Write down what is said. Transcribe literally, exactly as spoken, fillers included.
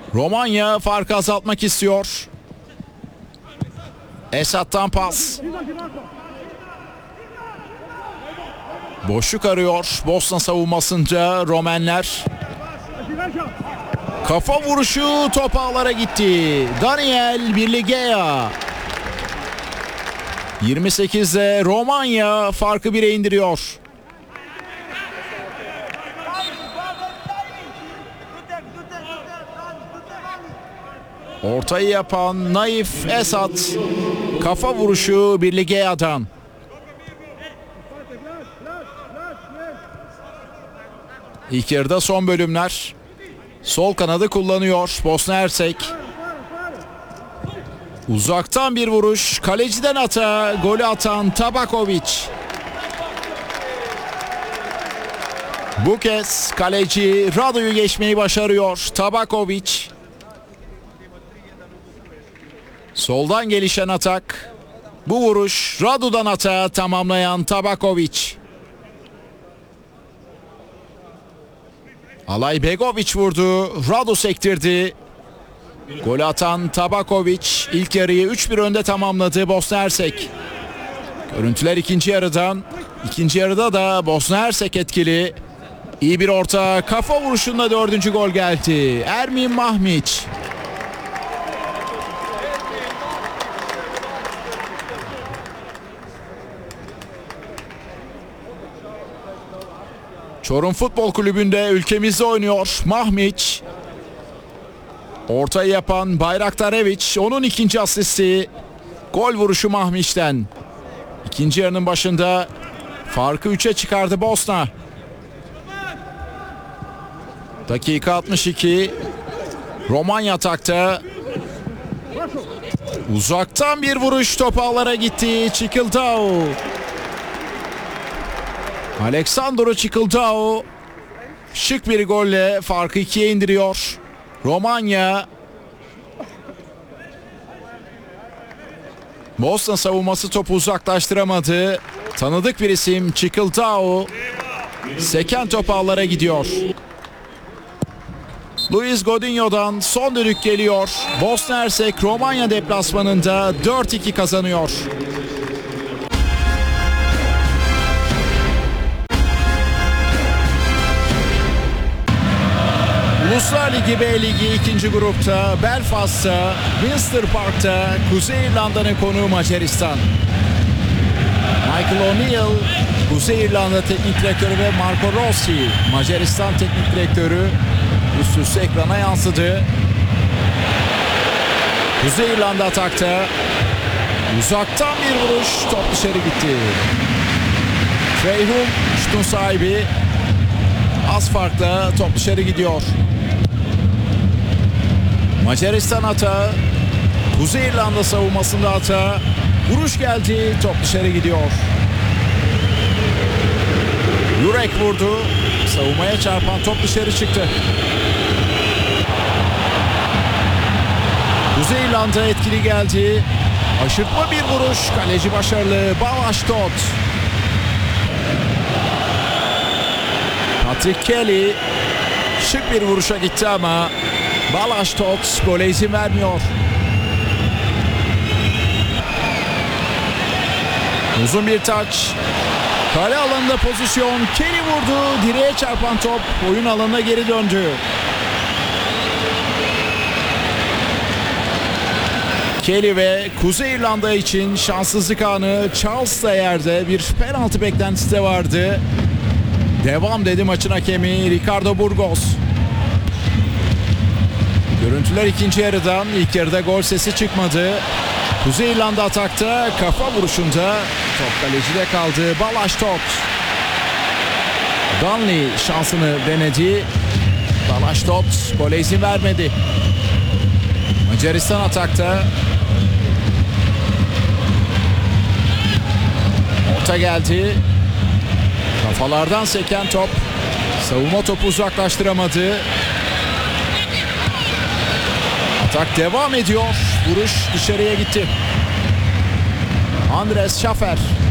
Romanya farkı azaltmak istiyor. Esat'tan pas. Boşluk arıyor Bosna savunmasınca Romenler. Kafa vuruşu top ağlara gitti. Daniel Birligea. yirmi sekizde Romanya farkı bire indiriyor. Ortayı yapan Naif Esat. Kafa vuruşu Birligea'dan. İlk yarıda son bölümler. Sol kanadı kullanıyor Bosna Hersek. Uzaktan bir vuruş. Kaleciden ata. Golü atan Tabakovic. Bu kez kaleci Rado'yu geçmeyi başarıyor Tabakovic. Soldan gelişen atak. Bu vuruş Rado'dan ata tamamlayan Tabakovic. Alay Begovic vurdu. Rado sektirdi. Gol atan Tabakovic ilk yarıyı üç bir önde tamamladı Bosna Hersek. Görüntüler ikinci yarıdan. İkinci yarıda da Bosna Hersek etkili. İyi bir orta, kafa vuruşunda dördüncü gol geldi. Ermin Mahmiç. Çorum Futbol Kulübü'nde ülkemizde oynuyor Mahmiç. Ortayı yapan Bayraktarevic, onun ikinci asisti. Gol vuruşu Mahmiç'ten. İkinci yarının başında farkı üçe çıkardı Bosna. Dakika altmış iki. Romanya atakta. Uzaktan bir vuruş top ağlara gitti. Çikildao. Aleksandro Çikildao şık bir golle farkı ikiye indiriyor. Romanya. Bosna savunması topu uzaklaştıramadı. Tanıdık bir isim Çikildao. Seken top ağlara gidiyor. Luis Godinho'dan son düdük geliyor. Bosna Hersek Romanya deplasmanında dört iki kazanıyor. Uluslar Ligi B Ligi ikinci grupta Belfast'ta, Winster Park'ta Kuzey İrlanda'nın konuğu Macaristan. Michael O'Neill, Kuzey İrlanda Teknik Direktörü ve Marco Rossi, Macaristan Teknik Direktörü üst üste ekrana yansıdı. Kuzey İrlanda atakta. Uzaktan bir vuruş, top dışarı gitti. Freyhum şutun sahibi. Az farkla top dışarı gidiyor. Macaristan hata. Kuzey İrlanda savunmasında hata. Vuruş geldi, top dışarı gidiyor. Jurek vurdu. Savunmaya çarpan top dışarı çıktı. Kuzey İrlanda etkili geldi. Aşırtma bir vuruş. Kaleci başarılı. Balázs Tóth. Patrick Kelly şık bir vuruşa gitti ama Balázs Tóth gole izin vermiyor. Uzun bir taç. Kale alanında pozisyon. Kelly vurdu. Direğe çarpan top oyun alanına geri döndü. Kelly ve Kuzey İrlanda için şanssızlık anı. Charles da yerde, bir penaltı beklentisi de vardı. Devam dedi maçın hakemi Ricardo Burgos. Görüntüler ikinci yarıdan. İlk yarıda gol sesi çıkmadı. Kuzey İrlanda atakta, kafa vuruşunda top kalecide kaldı. Balázs Tóth. Danley şansını denedi. Balázs Tóth gole izin vermedi. Macaristan atakta. Orta geldi. Kafalardan seken top. Savunma topu uzaklaştıramadı. Atak devam ediyor. Vuruş dışarıya gitti. Andres Schaffer.